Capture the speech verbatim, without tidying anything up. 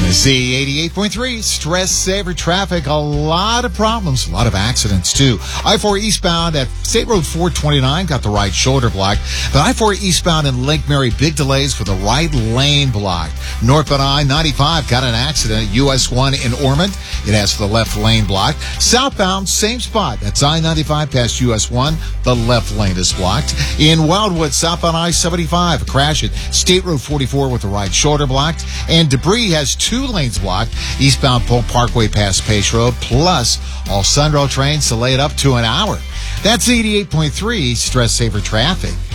Z eighty-eight point three, stress saver traffic. A lot of problems, a lot of accidents too. I four eastbound at State Road four twenty-nine got the right shoulder blocked. But I four eastbound in Lake Mary, big delays for the right lane blocked. Northbound I ninety-five got an accident at U S one in Ormond. It has the left lane blocked. Southbound, same spot. That's I ninety-five past U S one. The left lane is blocked. In Wildwood, southbound I seventy-five, a crash at State Road forty-four with the right shoulder blocked. And debris has two lanes blocked. Eastbound Polk Parkway past Pace Road. Plus, all Sunrail trains delayed up to an hour. That's eighty-eight point three, stress saver traffic.